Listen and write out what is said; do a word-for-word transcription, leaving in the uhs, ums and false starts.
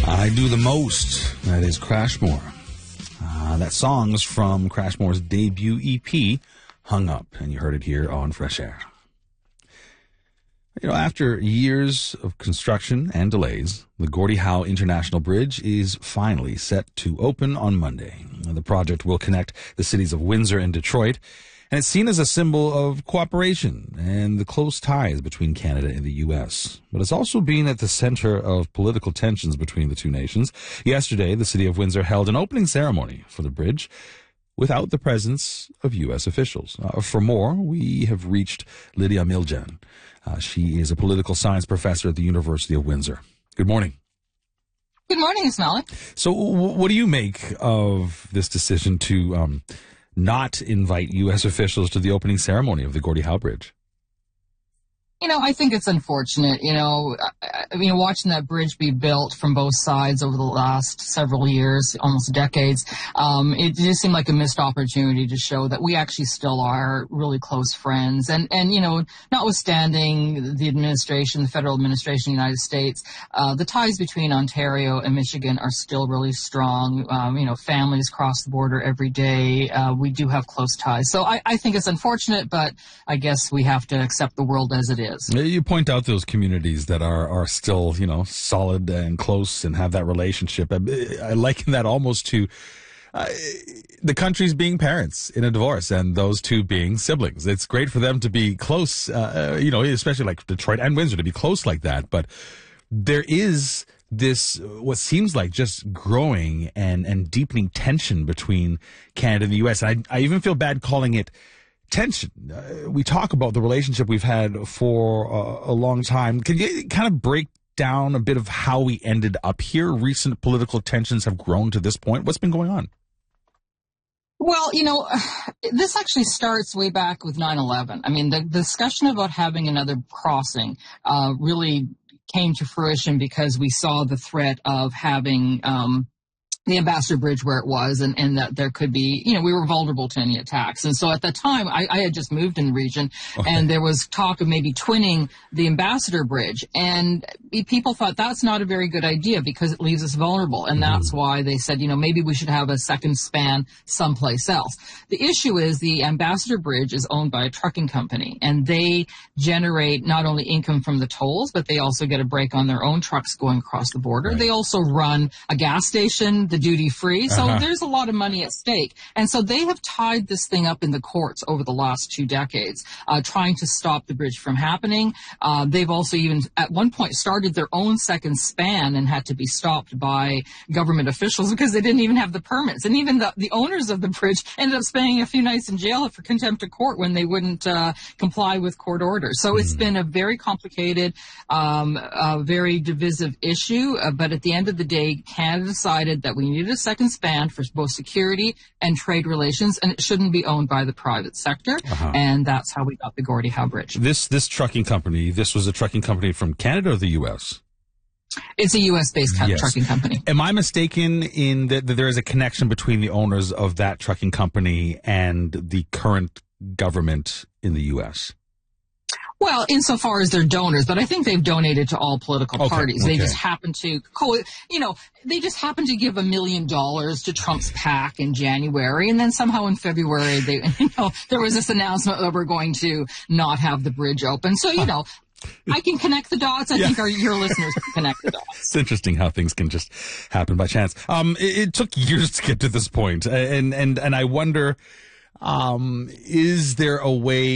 I Do the Most. That is Crashmore. Uh, that song is from Crashmore's debut E P, Hung Up, and you heard it here on Fresh Air. You know, after years of construction and delays, the Gordie Howe International Bridge is finally set to open on Monday. The project will connect the cities of Windsor and Detroit, and it's seen as a symbol of cooperation and the close ties between Canada and the U S. But it's also been at the center of political tensions between the two nations. Yesterday, the city of Windsor held an opening ceremony for the bridge without the presence of U S officials. Uh, for more, we have reached Lydia Miljan. Uh, she is a political science professor at the University of Windsor. Good morning. Good morning, Ismail. So w- what do you make of this decision to um, not invite U S officials to the opening ceremony of the Gordie Howe Bridge? You know, I think it's unfortunate. You know, I, I mean, watching that bridge be built from both sides over the last several years, almost decades, um, it just seemed like a missed opportunity to show that we actually still are really close friends. And, and you know, notwithstanding the administration, the federal administration of the United States, uh, the ties between Ontario and Michigan are still really strong. Um, you know, families cross the border every day. Uh, we do have close ties. So I, I think it's unfortunate, but I guess we have to accept the world as it is. You point out those communities that are, are still, you know, solid and close and have that relationship. I, I liken that almost to uh, the countries being parents in a divorce and those two being siblings. It's great for them to be close, uh, you know, especially like Detroit and Windsor to be close like that. But there is this, what seems like just growing and, and deepening tension between Canada and the U S. I, I even feel bad calling it tension. Uh, we talk about the relationship we've had for uh, a long time. Can you kind of break down a bit of how we ended up here? Recent political tensions have grown to this point. What's been going on? Well, you know, this actually starts way back with nine eleven. I mean, the, the discussion about having another crossing uh, really came to fruition because we saw the threat of having um the Ambassador Bridge where it was, and, and that there could be, you know, we were vulnerable to any attacks. And so at the time, I, I had just moved in the region, okay. and there was talk of maybe twinning the Ambassador Bridge. And people thought that's not a very good idea because it leaves us vulnerable. And mm-hmm. that's why they said, you know, maybe we should have a second span someplace else. The issue is the Ambassador Bridge is owned by a trucking company, and they generate not only income from the tolls, but they also get a break on their own trucks going across the border. Right. They also run a gas station, the duty free. So uh-huh. there's a lot of money at stake. And so they have tied this thing up in the courts over the last two decades, uh, trying to stop the bridge from happening. Uh, they've also even at one point started their own second span and had to be stopped by government officials because they didn't even have the permits. And even the, the owners of the bridge ended up spending a few nights in jail for contempt of court when they wouldn't uh, comply with court orders. So mm. it's been a very complicated, um, uh, very divisive issue. Uh, but at the end of the day, Canada decided that we needed a second span for both security and trade relations, and it shouldn't be owned by the private sector. Uh-huh. And that's how we got the Gordie Howe Bridge. This this trucking company, this was a trucking company from Canada or the U S? It's a U S-based yes. trucking company. Am I mistaken in that, that there is a connection between the owners of that trucking company and the current government in the U S? Well, insofar as they're donors, but I think they've donated to all political okay, parties. Okay. They just happen to, you know, they just happen to give a million dollars to Trump's PAC in January, and then somehow in February, they, you know, there was this announcement that we're going to not have the bridge open. So, you know, I can connect the dots. I yeah. think our, your listeners can connect the dots. It's interesting how things can just happen by chance. Um, it, it took years to get to this point, and and and I wonder, um, is there a way